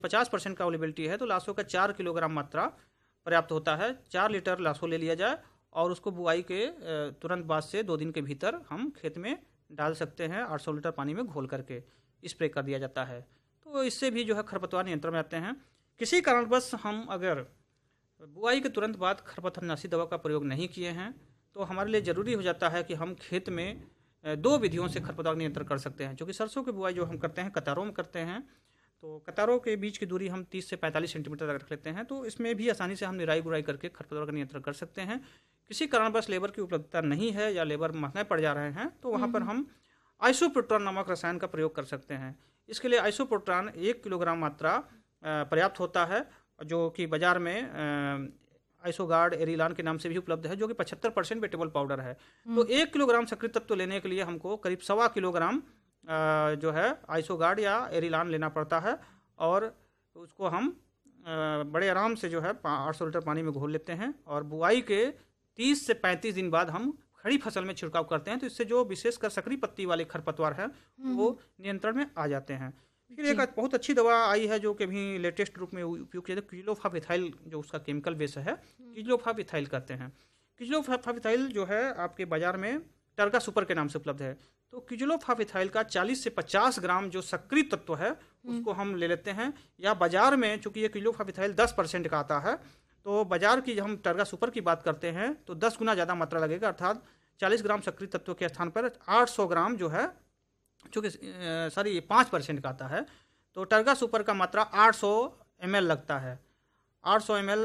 50% का अवेलेबिलिटी है तो लासो का 4 किलोग्राम मात्रा पर्याप्त होता है। 4 लीटर लासो ले लिया जाए और उसको बुआई के तुरंत बाद से 2 दिन के भीतर हम खेत में डाल सकते हैं। 800 लीटर पानी में घोल करके स्प्रे कर दिया जाता है। तो इससे भी जो है खरपतवार नियंत्रण में आते हैं। किसी कारणवश हम अगर बुआई के तुरंत बाद खरपतवारनाशी दवा का प्रयोग नहीं किए हैं तो हमारे लिए ज़रूरी हो जाता है कि हम खेत में 2 विधियों से खरपतवार नियंत्रण कर सकते हैं। क्योंकि सरसों की बुआई जो हम करते हैं कतारों में करते हैं, तो कतारों के बीच की दूरी हम 30 से 45 सेंटीमीटर तक रख लेते हैं। तो इसमें भी आसानी से हम निराई गुड़ाई करके खरपतवार का नियंत्रण कर सकते हैं। किसी कारणवश लेबर की उपलब्धता नहीं है या लेबर महंगे पड़ जा रहे हैं तो वहाँ पर हम आइसोप्रोट्रॉन नामक रसायन का प्रयोग कर सकते हैं। इसके लिए आइसोप्रोट्रॉन 1 किलोग्राम मात्रा पर्याप्त होता है, जो कि बाजार में आइसोगार्ड एरिलान के नाम से भी उपलब्ध है, जो कि 75% वेटेबल पाउडर है। तो 1 किलोग्राम सक्रिय तत्व लेने के लिए हमको करीब 1.25 किलोग्राम जो है आइसोगार्ड या एरिलान लेना पड़ता है और उसको हम बड़े आराम से जो है 800 लीटर पानी में घोल लेते हैं और बुआई के 30 से 35 दिन बाद हम खड़ी फसल में छिड़काव करते हैं। तो इससे जो विशेषकर सकरी पत्ती वाले खरपतवार हैं वो नियंत्रण में आ जाते हैं। फिर एक बहुत अच्छी दवा आई है जो कि अभी लेटेस्ट रूप में उपयोग किया जाता है, क्विजलोफाविथाइल, जो उसका केमिकल बेस है क्विजलोफाविथाइल कहते हैं। क्विजलोफाविथाइल जो है आपके बाजार में टर्गा सुपर के नाम से उपलब्ध है। तो क्विजलोफाविथाइल का 40 से 50 ग्राम जो सक्रिय तत्व है उसको हम ले लेते हैं, या बाजार में चूंकि ये क्विजलोफाविथाइल 10% का आता है तो बाजार की जब हम टर्गा सुपर की बात करते हैं तो 10 गुना ज़्यादा मात्रा लगेगा, अर्थात 40 ग्राम सक्रिय तत्व के स्थान पर 800 ग्राम जो है, चूँकि सॉरी 5% का आता है, तो टर्गा सुपर का मात्रा 800 ml लगता है। 800 ml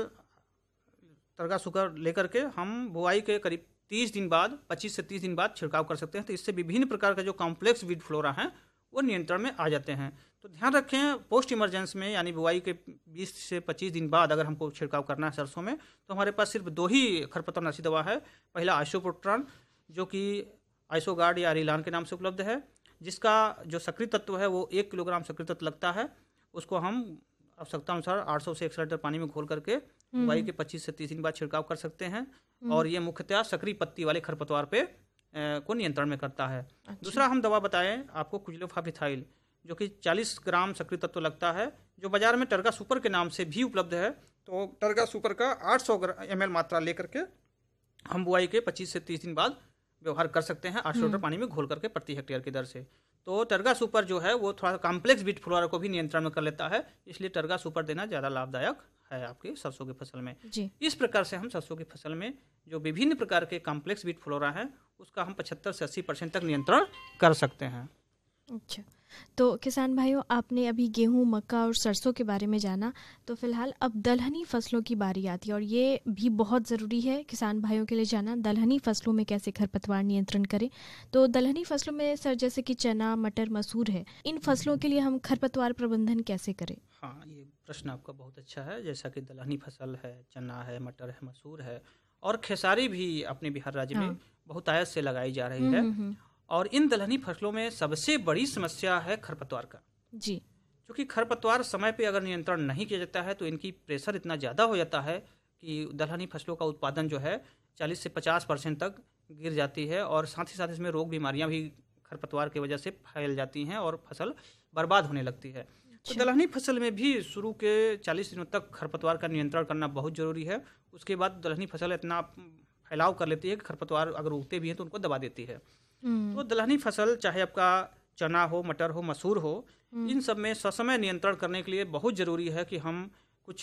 टर्गा सुपर लेकर के हम बुआई के करीब 30 दिन बाद 25 से 30 दिन बाद छिड़काव कर सकते हैं। तो इससे विभिन्न प्रकार का जो कॉम्प्लेक्स वीड फ्लोरा हैं वो नियंत्रण में आ जाते हैं। तो ध्यान रखें, पोस्ट इमरजेंस में यानी बुआई के 20 से 25 दिन बाद अगर हमको छिड़काव करना है सरसों में तो हमारे पास सिर्फ 2 ही खरपतवारनाशी दवा है। पहला आइसोप्रोट्रॉन जो कि आइसोगार्ड या एरिलान के नाम से उपलब्ध है, जिसका जो सक्रिय तत्व है वो 1 किलोग्राम सक्रिय तत्व लगता है। उसको हम आवश्यकता अनुसार 800 से 1 लीटर पानी में घोल करके बुआई के 25 से 30 दिन बाद छिड़काव कर सकते हैं। और ये मुख्यतः सक्रिय पत्ती वाले खरपतवार पे को नियंत्रण में करता है। दूसरा हम दवा बताएं आपको क्विजलोफाविथाइल, जो कि 40 ग्राम सक्रिय तत्व लगता है, जो बाजार में टर्गा सुपर के नाम से भी उपलब्ध है। तो टर्गा सुपर का 800 ml मात्रा लेकर के हम बुआई के 25 से 30 दिन बाद व्यवहार कर सकते हैं 800 लीटर पानी में घोल करके प्रति हेक्टेयर की दर से। तो टर्गा सुपर जो है वो थोड़ा कॉम्प्लेक्स वीड फ्लोरा को भी नियंत्रण में कर लेता है, इसलिए टर्गा सुपर देना ज़्यादा लाभदायक है आपकी सरसों की फसल में। इस प्रकार से हम सरसों की फसल में जो विभिन्न प्रकार के कॉम्प्लेक्स वीड फ्लोरा है उसका हम 75 से 80% तक नियंत्रण कर सकते हैं। अच्छा, तो किसान भाइयों, आपने अभी गेहूं, मक्का और सरसों के बारे में जाना, तो फिलहाल अब दलहनी फसलों की बारी आती है और ये भी बहुत ज़रूरी है किसान भाइयों के लिए जाना, दलहनी फसलों में कैसे खरपतवार नियंत्रण करें। तो दलहनी फसलों में सर जैसे कि चना, मटर, मसूर है, इन फसलों के लिए हम खरपतवार प्रबंधन कैसे करें? हाँ, ये प्रश्न आपका बहुत अच्छा है। जैसा कि दलहनी फसल है, चना है, मटर है, मसूर है और खेसारी भी अपने बिहार राज्य में बहुत आयत से लगाई जा रही है। और इन दलहनी फसलों में सबसे बड़ी समस्या है खरपतवार का जी। क्योंकि खरपतवार समय पे अगर नियंत्रण नहीं किया जाता है तो इनकी प्रेशर इतना ज़्यादा हो जाता है कि दलहनी फसलों का उत्पादन जो है 40 से 50% तक गिर जाती है और साथ ही साथ इसमें रोग बीमारियां भी खरपतवार की वजह से फैल जाती हैं और फसल बर्बाद होने लगती है। तो दलहनी फसल में भी शुरू के 40 दिनों तक खरपतवार का नियंत्रण करना बहुत ज़रूरी है। उसके बाद दलहनी फसल इतना फैलाव कर लेती है कि खरपतवार अगर उगते भी हैं तो उनको दबा देती है। तो दलहनी फसल चाहे आपका चना हो, मटर हो, मसूर हो, इन सब में ससमय नियंत्रण करने के लिए बहुत ज़रूरी है कि हम कुछ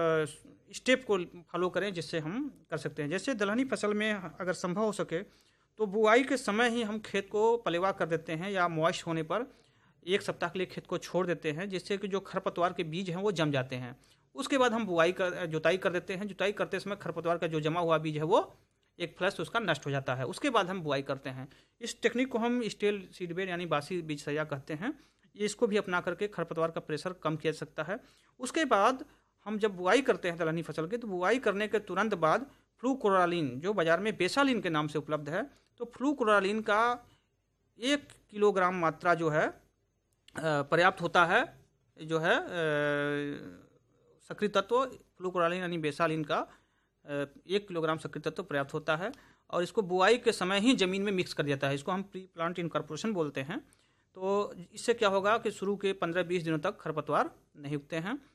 स्टेप को फॉलो करें जिससे हम कर सकते हैं। जैसे दलहनी फसल में अगर संभव हो सके तो बुआई के समय ही हम खेत को पलेवा कर देते हैं या मॉइस्ट होने पर 1 सप्ताह के लिए खेत को छोड़ देते हैं, जिससे कि जो खरपतवार के बीज हैं वो जम जाते हैं। उसके बाद हम जुताई कर देते हैं। जुताई करते समय खरपतवार का जो जमा हुआ बीज है वो एक फ्लश उसका नष्ट हो जाता है। उसके बाद हम बुआई करते हैं। इस टेक्निक को हम स्टेल सीडबेड यानी बासी बीज सैया कहते हैं। इसको भी अपना करके खरपतवार का प्रेशर कम किया जा सकता है। उसके बाद हम जब बुआई करते हैं दलहनी फसल की, तो बुआई करने के तुरंत बाद फ्लूक्लोरालीन, जो बाजार में बेसालीन के नाम से उपलब्ध है, तो फ्लूक्लोरालीन का 1 किलोग्राम मात्रा जो है पर्याप्त होता है। जो है सक्रिय तत्व फ्लूक्लोरालीन यानी बेसालीन का 1 किलोग्राम सक्रिय तत्व पर्याप्त होता है और इसको बुआई के समय ही जमीन में मिक्स कर दिया जाता है। इसको हम प्री प्लांट इनकॉर्पोरेशन बोलते हैं। तो इससे क्या होगा कि शुरू के 15-20 दिनों तक खरपतवार नहीं उगते हैं।